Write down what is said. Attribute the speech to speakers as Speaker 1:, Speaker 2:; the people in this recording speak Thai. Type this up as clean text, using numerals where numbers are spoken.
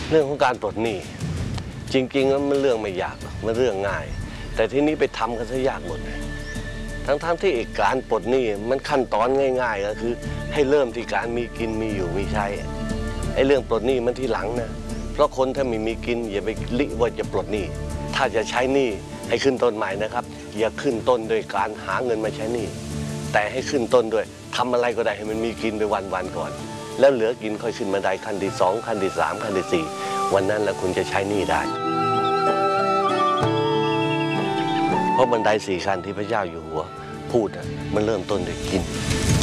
Speaker 1: เรื่องของการปลดหนี้จริงๆแล้วมันเรื่องไม่ยากหรอกมันเรื่องง่ายแต่ที่นี้ไปทำกันซะยากหมดเลยทั้งที่การปลดหนี้มันขั้นตอนง่ายๆก็คือให้เริ่มที่การมีกินมีอยู่มีใช้ไอ้เรื่องปลดหนี้มันทีหลังนะเพราะคนถ้าไม่มีกินอย่าไปลิว่าจะปลดหนี้ถ้าจะใช้หนี้ให้ขึ้นต้นใหม่นะครับอย่าขึ้นต้นโดยการหาเงินมาใช้หนี้แต่ให้ขึ้นต้นด้วยทำอะไรก็ได้ให้มันมีกินไปวันๆก่อนแล้วเหลือกินค่อยขึ้นบันไดขั้นที่2ขั้นที่3ขั้นที่4วันนั้นแล้วคุณจะใช้หนี้ได้เพราะบันได4ขั้นที่พระเจ้าอยู่หัวพูดมันเริ่มต้นด้วยกิน